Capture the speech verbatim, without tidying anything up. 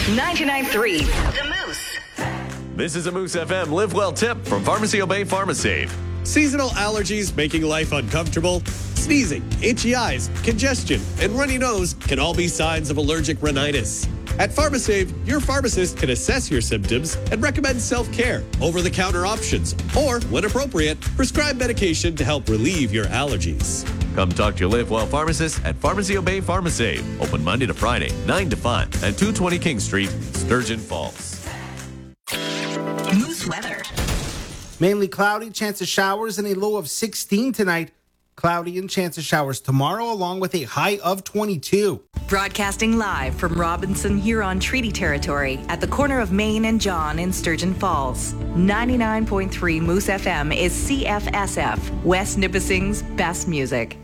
ninety-nine point three The Moose. This is a Moose F M Live Well tip from Pharmacy Obey PharmaSave. Seasonal allergies making life uncomfortable? Sneezing, itchy eyes, congestion, and runny nose can all be signs of allergic rhinitis. At PharmaSave, your pharmacist can assess your symptoms and recommend self-care, over-the-counter options, or, when appropriate, prescribe medication to help relieve your allergies. Come talk to your Live Well pharmacist at Pharmacy Obey PharmaSave. Open Monday to Friday, nine to five at two twenty King Street, Sturgeon Falls. Moose weather. Mainly cloudy, chance of showers, and a low of sixteen tonight. Cloudy and chance of showers tomorrow, along with a high of twenty-two. Broadcasting live from Robinson Huron Treaty Territory at the corner of Main and John in Sturgeon Falls. ninety-nine point three Moose F M is C F S F, West Nipissing's best music.